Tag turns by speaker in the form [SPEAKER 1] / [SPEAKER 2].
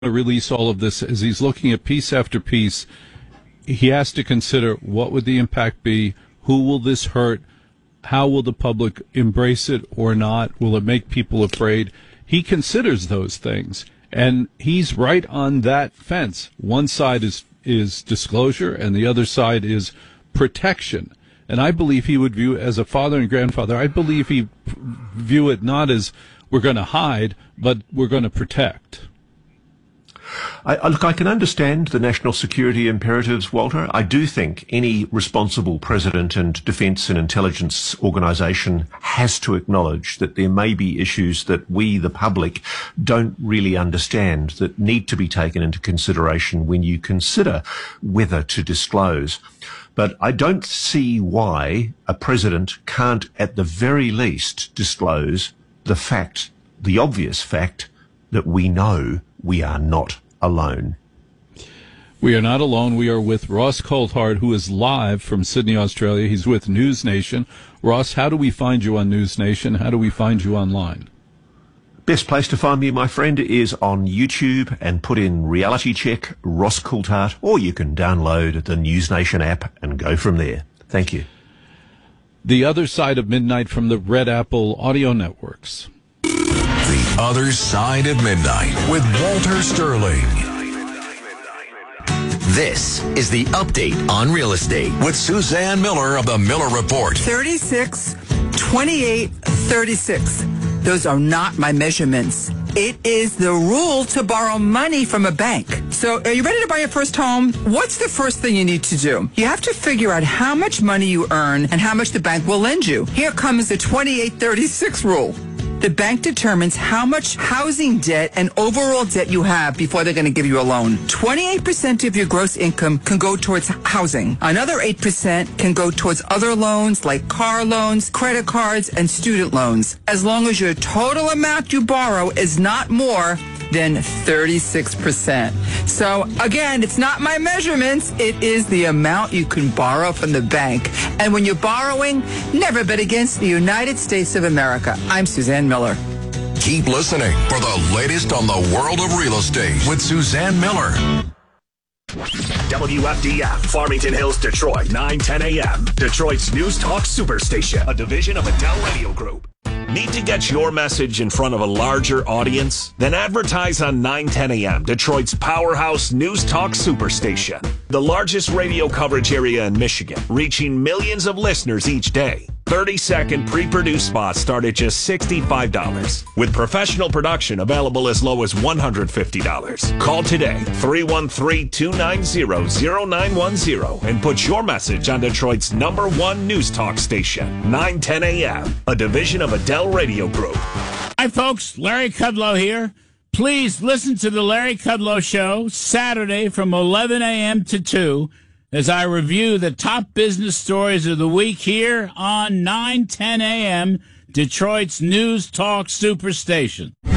[SPEAKER 1] to release all of this, as he's looking at piece after piece, he has to consider what would the impact be, who will this hurt, how will the public embrace it or not, will it make people afraid? He considers those things, and he's right on that fence. One side is disclosure, and the other side is protection. And I believe he would view, as a father and grandfather, I believe he view it not as we're going to hide, but we're going to protect.
[SPEAKER 2] Look, I can understand the national security imperatives, Walter. I do think any responsible president and defence and intelligence organisation has to acknowledge that there may be issues that we, the public, don't really understand that need to be taken into consideration when you consider whether to disclose. But I don't see why a president can't, at the very least, disclose the obvious fact, that we know we are not alone.
[SPEAKER 1] We are not alone. We are with Ross Coulthart, who is live from Sydney, Australia. He's with News Nation. Ross, how do we find you on News Nation? How do we find you online?
[SPEAKER 2] Best place to find me, my friend, is on YouTube, and put in Reality Check Ross Coulthart, or you can download the News Nation app and go from there. Thank you.
[SPEAKER 1] The Other Side of Midnight from the Red Apple Audio Networks.
[SPEAKER 3] The Other Side of Midnight with Walter Sterling. This is the update on real estate with Suzanne Miller of the Miller Report.
[SPEAKER 4] 36, 28, 36. Those are not my measurements. It is the rule to borrow money from a bank. So are you ready to buy your first home? What's the first thing you need to do? You have to figure out how much money you earn and how much the bank will lend you. Here comes the 28-36 rule. The bank determines how much housing debt and overall debt you have before they're going to give you a loan. 28% of your gross income can go towards housing. Another 8% can go towards other loans like car loans, credit cards, and student loans, as long as your total amount you borrow is not more than 36%. So again, it's not my measurements. It is the amount you can borrow from the bank. And when you're borrowing, never bet against the United States of America. I'm Suzanne Miller.
[SPEAKER 3] Keep listening for the latest on the world of real estate with Suzanne Miller.
[SPEAKER 5] WFDF, Farmington Hills, Detroit, 9:10 a.m. Detroit's News Talk Superstation, a division of Adele Radio Group. Need to get your message in front of a larger audience? Then advertise on 9:10 a.m., Detroit's powerhouse News Talk Superstation. The largest radio coverage area in Michigan, reaching millions of listeners each day. 30-second pre-produced spots start at just $65, with professional production available as low as $150. Call today, 313-290-0910, and put your message on Detroit's #1 News Talk station, 9:10 a.m., a division of Adele Radio Group.
[SPEAKER 6] Hi, folks. Larry Kudlow here. Please listen to the Larry Kudlow Show Saturday from 11 a.m. to 2 as I review the top business stories of the week here on 9:10 a.m., Detroit's News Talk Superstation.